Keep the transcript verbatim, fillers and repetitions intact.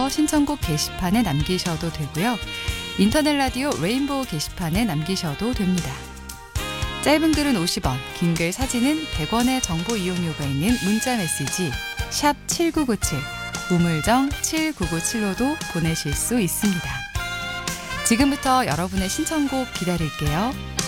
홈페이지에서 신청곡 게시판에 남기셔도 되고요. 인터넷 라디오 레인보우 게시판에 남기셔도 됩니다. 짧은 글은 오십 원, 긴 글 사진은 백 원의 정보 이용료가 있는 문자 메시지 샵 칠구구칠, 우물정 칠구구칠로도 보내실 수 있습니다. 지금부터 여러분의 신청곡 기다릴게요.